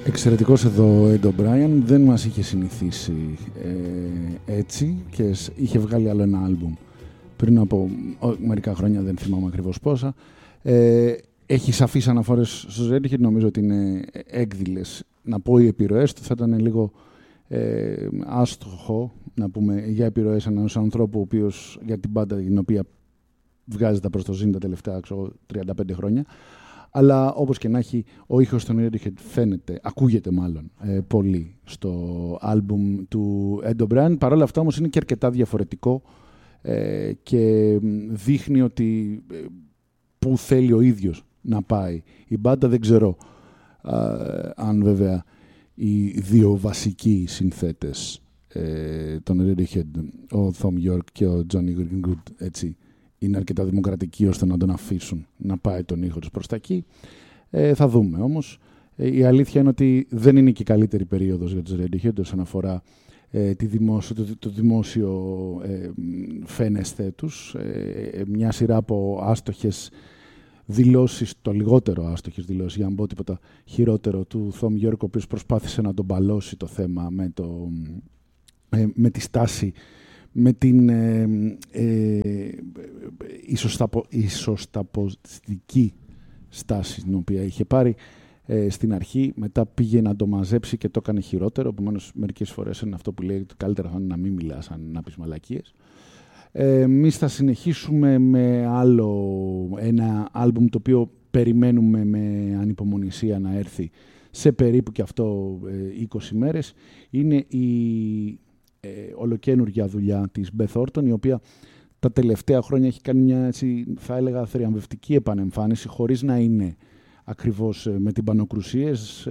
Εξαιρετικός εδώ ο Ed O'Brien, δεν μας είχε συνηθίσει έτσι και είχε βγάλει άλλο ένα άλμπουμ πριν από μερικά χρόνια, δεν θυμάμαι ακριβώς πόσα. Έχει σαφείς αναφορές στο Radiohead, νομίζω ότι είναι έκδηλες. Να πω οι επιρροές του θα ήταν λίγο άστοχο να πούμε για επιρροές ενός ανθρώπου ο οποίος για την μπάντα την οποία βγάζεται προς το ζήν τα τελευταία 35 χρόνια. Αλλά όπως και να έχει, ο ήχος των Radiohead φαίνεται, ακούγεται μάλλον πολύ στο άλμπουμ του Ed O'Brien. Παρ' όλα αυτά όμως είναι και αρκετά διαφορετικό και δείχνει ότι που θέλει ο ίδιος να πάει η μπάντα. Δεν ξέρω αν βέβαια οι δύο βασικοί συνθέτες των Radiohead, ο Thom Yorke και ο Johnny Greenwood, έτσι, είναι αρκετά δημοκρατικοί ώστε να τον αφήσουν να πάει τον ήχο τους προς τα εκεί. Θα δούμε όμως. Η αλήθεια είναι ότι δεν είναι και η καλύτερη περίοδος για τους Radiohead όσον αφορά το δημόσιο φαίνεσθε τους. Μια σειρά από άστοχες δηλώσεις, το λιγότερο άστοχες δηλώσεις, για να μπω τίποτα χειρότερο, του Thom Yorke, ο οποίος προσπάθησε να τον μπαλώσει το θέμα με τη στάση, με την ισοσταποστική στάση την οποία είχε πάρει στην αρχή. Μετά πήγε να το μαζέψει και το έκανε χειρότερο. Επομένως, μερικές φορές είναι αυτό που λέει ότι καλύτερα θα είναι να μην μιλάς, να πεις μαλακίες. Εμείς θα συνεχίσουμε με άλλο ένα άλμπουμ το οποίο περιμένουμε με ανυπομονησία να έρθει σε περίπου και αυτό 20 μέρες. Είναι η ολοκαίνουργια δουλειά της Beth Orton, η οποία τα τελευταία χρόνια έχει κάνει μια, έτσι, θα έλεγα, θριαμβευτική επανεμφάνιση, χωρίς να είναι ακριβώς με τυμπανοκρουσίες.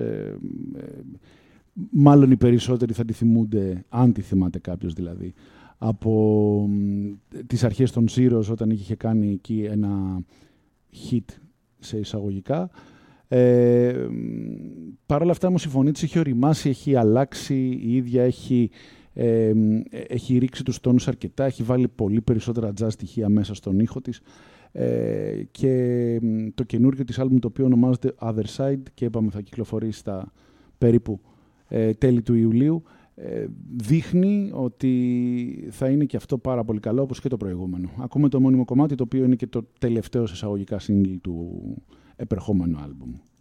Μάλλον οι περισσότεροι θα τη θυμούνται, αν τη θυμάται κάποιος δηλαδή, από τις αρχές των Zeros, όταν είχε κάνει εκεί ένα hit σε εισαγωγικά. Παρ' όλα αυτά όμως η φωνή της έχει οριμάσει, έχει αλλάξει, η ίδια έχει ρίξει τους τόνους αρκετά, έχει βάλει πολύ περισσότερα jazz στοιχεία μέσα στον ήχο της και το καινούργιο της άλμπουμ, το οποίο ονομάζεται Other Side και είπαμε θα κυκλοφορήσει στα περίπου τέλη του Ιουλίου, δείχνει ότι θα είναι και αυτό πάρα πολύ καλό, όπως και το προηγούμενο. Ακούμε το μόνιμο κομμάτι, το οποίο είναι και το τελευταίο εισαγωγικά single του επερχόμενου άλμπουμ.